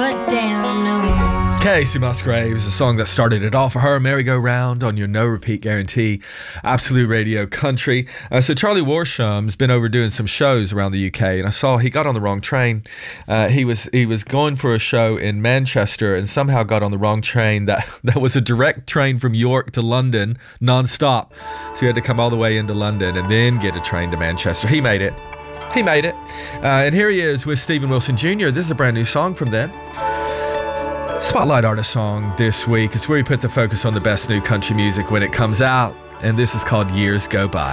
shut down no more. Casey Musgraves, a song that started it all for her, Merry-Go-Round on your no repeat guarantee, Absolute Radio Country. So Charlie Warsham's been over doing some shows around the UK, and I saw he got on the wrong train. He was going for a show in Manchester and somehow got on the wrong train. That was a direct train from York to London, non-stop. So he had to come all the way into London and then get a train to Manchester. He made it. And here he is with Stephen Wilson Jr. This is a brand new song from them. Spotlight Artist song this week. It's where we put the focus on the best new country music when it comes out, and this is called Years Go By.